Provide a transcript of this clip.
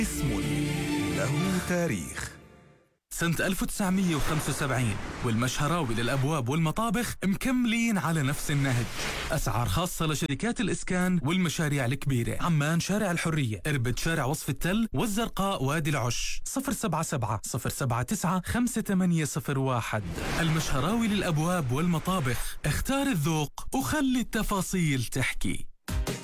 اسم له تاريخ. سنة 1975 والمشهراوي للأبواب والمطابخ مكملين على نفس النهج. أسعار خاصة لشركات الإسكان والمشاريع الكبيرة. عمان شارع الحرية، إربد شارع وصف التل، والزرقاء وادي العش. 077-079-5801. المشهراوي للأبواب والمطابخ. اختار الذوق وخلي التفاصيل تحكي.